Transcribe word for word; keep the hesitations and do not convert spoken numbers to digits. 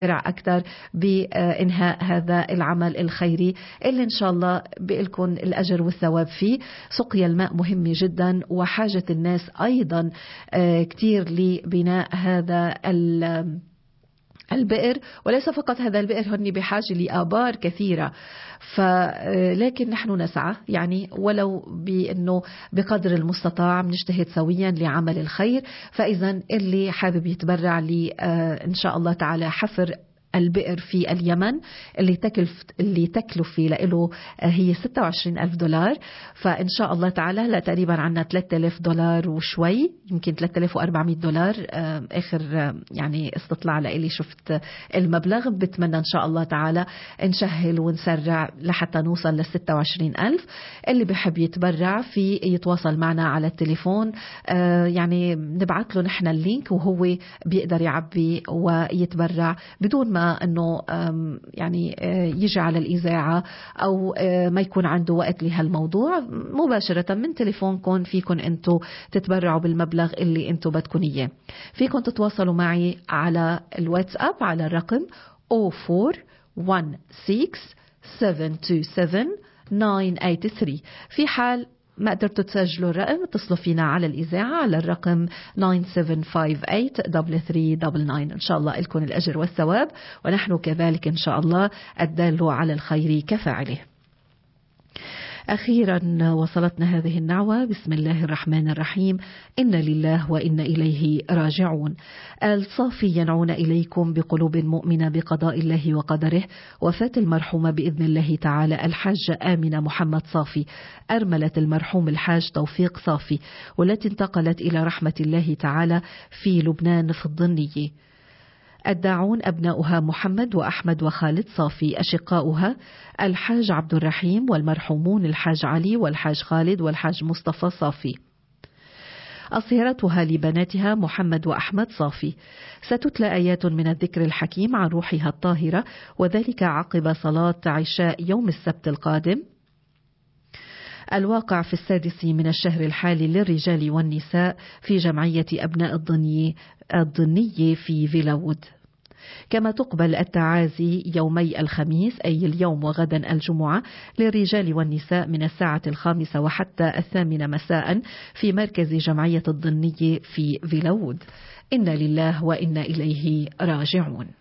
أكثر بإنهاء هذا العمل الخيري اللي إن شاء الله بيلكم الأجر والثواب فيه. سقيا الماء مهم جدا، وحاجة الناس أيضا كتير لبناء هذا البئر، وليس فقط هذا البئر، هن بحاجة لآبار كثيرة. فلكن نحن نسعى يعني ولو بأنه بقدر المستطاع بنجتهد سويا لعمل الخير. فإذا اللي حابب يتبرع لي إن شاء الله تعالى حفر البئر في اليمن اللي تكلف اللي تكلفة له هي ستة وعشرين ألف دولار، فإن شاء الله تعالى لا تقريبا عنا ثلاثة آلاف دولار وشوي، يمكن ثلاثة آلاف وأربعمئة دولار آخر يعني استطلاع لإلي شفت المبلغ. بتمنى إن شاء الله تعالى نشهل ونسرع لحتى نوصل لل ستة وعشرين ألف. اللي بحب يتبرع في يتواصل معنا على التليفون، يعني نبعث له نحن اللينك وهو بيقدر يعبي ويتبرع بدون ما أنه يعني يجي على الإذاعة أو ما يكون عنده وقت لهالموضوع. مباشرة من تليفونكم فيكن أنتوا تتبرعوا بالمبلغ اللي أنتوا بدكن إياه. فيكن تتواصلوا معي على الواتساب على الرقم صفر أربعة واحد ستة سبعة اثنين سبعة تسعة ثمانية ثلاثة. في حال ما قدرتوا تسجلوا الرقم اتصلوا فينا على الإذاعة على الرقم تسعة سبعة خمسة ثمانية ثلاثة ثلاثة تسعة تسعة. إن شاء الله لكم الأجر والثواب، ونحن كذلك إن شاء الله الدال على الخير كفاعله. أخيرا وصلتنا هذه النعوة. بسم الله الرحمن الرحيم. إن لله وإنا إليه راجعون. الصافي ينعون إليكم بقلوب مؤمنة بقضاء الله وقدره. وفاة المرحومة بإذن الله تعالى الحاجة آمنة محمد صافي، أرملة المرحوم الحاج توفيق صافي، والتي انتقلت إلى رحمة الله تعالى في لبنان في الضنية. الداعون أبناؤها محمد وأحمد وخالد صافي، أشقاؤها الحاج عبد الرحيم والمرحومون الحاج علي والحاج خالد والحاج مصطفى صافي. أصهرتها لبناتها محمد وأحمد صافي. ستتلى آيات من الذكر الحكيم عن روحها الطاهرة، وذلك عقب صلاة عشاء يوم السبت القادم، الواقع في السادس من الشهر الحالي للرجال والنساء في جمعية أبناء الضنية الضنية في فيلاوود. كما تقبل التعازي يومي الخميس أي اليوم وغدا الجمعة للرجال والنساء من الساعة الخامسة وحتى الثامنة مساء في مركز جمعية الضنية في فيلاوود. إنا لله وإنا إليه راجعون.